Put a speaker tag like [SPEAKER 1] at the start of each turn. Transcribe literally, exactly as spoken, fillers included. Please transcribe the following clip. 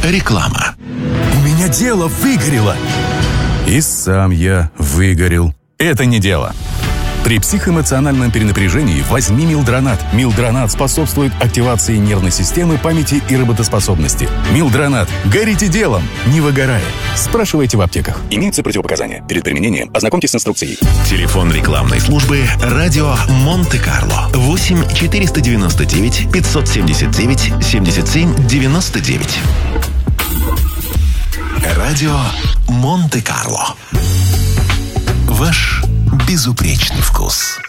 [SPEAKER 1] Реклама.
[SPEAKER 2] У меня дело выгорело.
[SPEAKER 3] И сам я выгорел. Это не дело. При психоэмоциональном перенапряжении возьми Милдронат. Милдронат способствует активации нервной системы, памяти и работоспособности. Милдронат. Горите делом, не выгорая. Спрашивайте в аптеках. Имеются противопоказания. Перед применением ознакомьтесь с инструкцией.
[SPEAKER 1] Телефон рекламной службы «Радио Монте-Карло». восемь четыреста девяносто девять пятьсот семьдесят девять семьдесят семь девяносто девять. «Радио Монте-Карло». Ваш безупречный вкус.